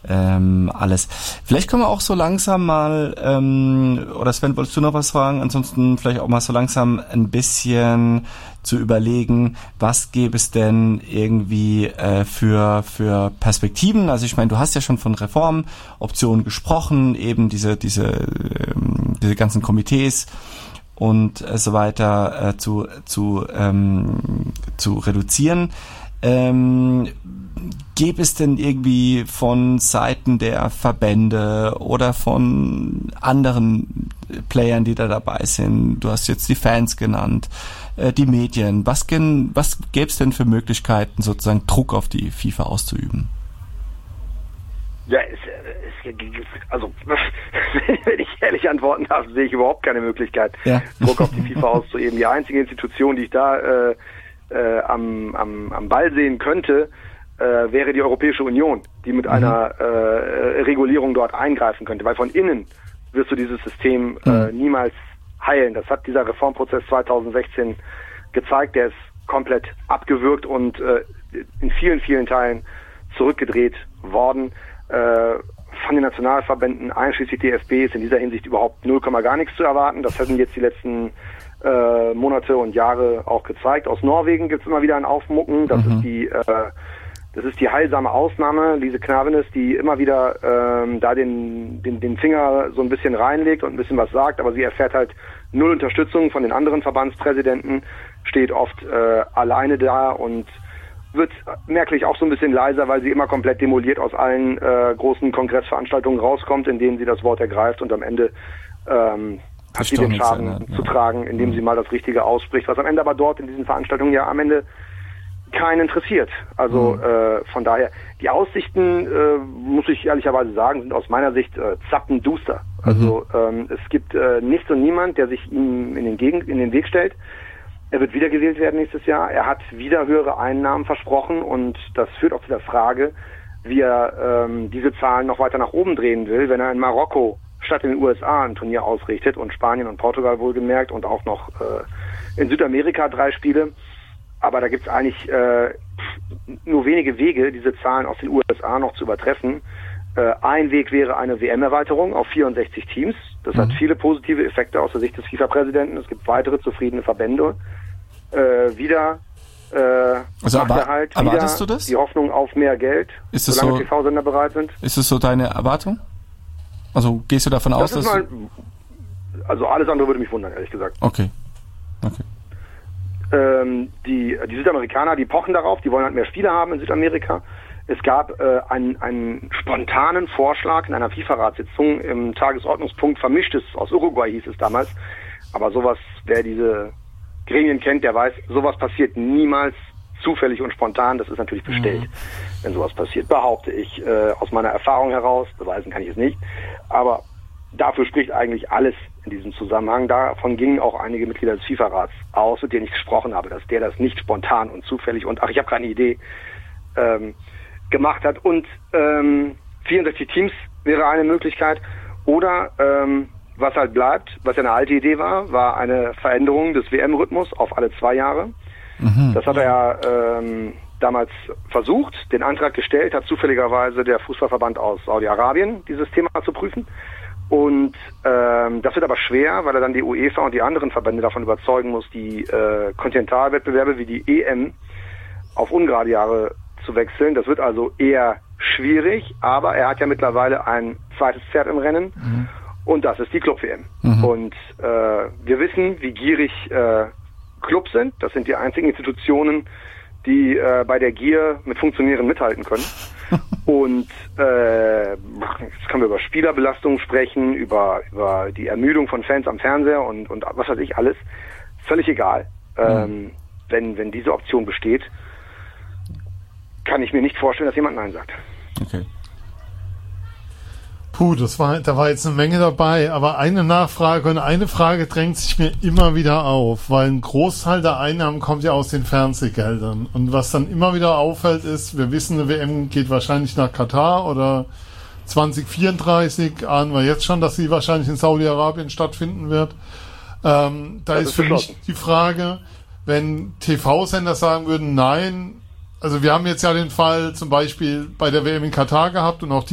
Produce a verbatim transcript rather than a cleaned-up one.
ähm, alles. Vielleicht können wir auch so langsam mal, ähm, oder Sven, wolltest du noch was fragen? Ansonsten vielleicht auch mal so langsam ein bisschen zu überlegen, was gäbe es denn irgendwie äh, für für Perspektiven? Also ich meine, du hast ja schon von Reformoptionen gesprochen, eben diese diese ähm, diese ganzen Komitees und äh, so weiter äh, zu zu ähm, zu reduzieren. Ähm, gäbe es denn irgendwie von Seiten der Verbände oder von anderen Playern, die da dabei sind, du hast jetzt die Fans genannt, äh, die Medien, was, gen, was gäbe es denn für Möglichkeiten, sozusagen Druck auf die FIFA auszuüben? Ja, es, es, also wenn ich ehrlich antworten darf, sehe ich überhaupt keine Möglichkeit, ja. Druck auf die FIFA auszuüben. Die einzige Institution, die ich da äh, äh, am, am, am Ball sehen könnte, äh, wäre die Europäische Union, die mit mhm. einer äh, Regulierung dort eingreifen könnte, weil von innen wirst du dieses System mhm. äh, niemals heilen. Das hat dieser Reformprozess zwanzig sechzehn gezeigt, der ist komplett abgewürgt und äh, in vielen, vielen Teilen zurückgedreht worden. Äh, von den Nationalverbänden, einschließlich D F B, ist in dieser Hinsicht überhaupt null Komma gar nichts zu erwarten. Das hätten jetzt die letzten äh, Monate und Jahre auch gezeigt. Aus Norwegen gibt es immer wieder ein Aufmucken. Das mhm. ist die äh, das ist die heilsame Ausnahme, Lise Knavenes, die immer wieder ähm, da den, den den Finger so ein bisschen reinlegt und ein bisschen was sagt, aber sie erfährt halt null Unterstützung von den anderen Verbandspräsidenten, steht oft äh, alleine da und wird merklich auch so ein bisschen leiser, weil sie immer komplett demoliert aus allen äh, großen Kongressveranstaltungen rauskommt, in denen sie das Wort ergreift und am Ende ähm, hat sie den Schaden ändert, zu ja. tragen, indem mhm. sie mal das Richtige ausspricht, was am Ende aber dort in diesen Veranstaltungen ja am Ende keinen interessiert. Also mhm. äh, von daher, die Aussichten, äh, muss ich ehrlicherweise sagen, sind aus meiner Sicht äh, zappenduster. Mhm. Also ähm, es gibt äh, nichts und niemand, der sich ihm in den, Gegend, in den Weg stellt. Er wird wiedergewählt werden nächstes Jahr. Er hat wieder höhere Einnahmen versprochen und das führt auch zu der Frage, wie er ähm, diese Zahlen noch weiter nach oben drehen will, wenn er in Marokko statt in den U S A ein Turnier ausrichtet und Spanien und Portugal wohlgemerkt und auch noch äh, in Südamerika drei Spiele. Aber da gibt es eigentlich äh, nur wenige Wege, diese Zahlen aus den U S A noch zu übertreffen. Äh, ein Weg wäre eine W M-Erweiterung auf vierundsechzig Teams. Das mhm. hat viele positive Effekte aus der Sicht des FIFA-Präsidenten. Es gibt weitere zufriedene Verbände. Äh, wieder äh, also aber, halt erwartest du das? Die Hoffnung auf mehr Geld, ist das solange so, T V-Sender bereit sind. Ist das so deine Erwartung? Also gehst du davon aus, das dass... Mal, also alles andere würde mich wundern, ehrlich gesagt. Okay. okay. Ähm, die, die Südamerikaner, die pochen darauf, die wollen halt mehr Spiele haben in Südamerika. Es gab äh, einen, einen spontanen Vorschlag in einer FIFA-Ratssitzung im Tagesordnungspunkt Vermischtes aus Uruguay, hieß es damals. Aber sowas, wer diese Gremien kennt, der weiß, sowas passiert niemals zufällig und spontan. Das ist natürlich bestellt, mhm. wenn sowas passiert, behaupte ich äh, aus meiner Erfahrung heraus. Beweisen kann ich es nicht. Aber dafür spricht eigentlich alles in diesem Zusammenhang. Davon gingen auch einige Mitglieder des FIFA-Rats aus, mit denen ich gesprochen habe, dass der das nicht spontan und zufällig und, ach, ich habe keine Idee, ähm, gemacht hat. Und ähm, vierundsechzig Teams wäre eine Möglichkeit. Oder ähm, was halt bleibt, was ja eine alte Idee war, war eine Veränderung des W M-Rhythmus auf alle zwei Jahre. Mhm. Das hat er ja ähm, damals versucht, den Antrag gestellt, hat zufälligerweise der Fußballverband aus Saudi-Arabien dieses Thema zu prüfen. Und ähm, das wird aber schwer, weil er dann die UEFA und die anderen Verbände davon überzeugen muss, die äh, Kontinentalwettbewerbe wie die E M auf ungerade Jahre zu wechseln. Das wird also eher schwierig, aber er hat ja mittlerweile ein zweites Pferd im Rennen. Mhm. Und das ist die Club-W M. Mhm. Und äh, wir wissen, wie gierig äh, Clubs sind. Das sind die einzigen Institutionen, die äh, bei der Gier mit Funktionären mithalten können. Und äh, jetzt können wir über Spielerbelastung sprechen, über über die Ermüdung von Fans am Fernseher und und was weiß ich alles. Völlig egal. Mhm. Ähm, wenn wenn diese Option besteht, kann ich mir nicht vorstellen, dass jemand Nein sagt. Okay. Puh, das war, da war jetzt eine Menge dabei, aber eine Nachfrage und eine Frage drängt sich mir immer wieder auf, weil ein Großteil der Einnahmen kommt ja aus den Fernsehgeldern. Und was dann immer wieder auffällt ist, wir wissen, eine W M geht wahrscheinlich nach Katar oder zwanzig vierunddreißig, ahnen wir jetzt schon, dass sie wahrscheinlich in Saudi-Arabien stattfinden wird. Ähm, da das ist, ist für beschlossen. mich die Frage, wenn T V-Sender sagen würden, nein, also wir haben jetzt ja den Fall zum Beispiel bei der W M in Katar gehabt und auch die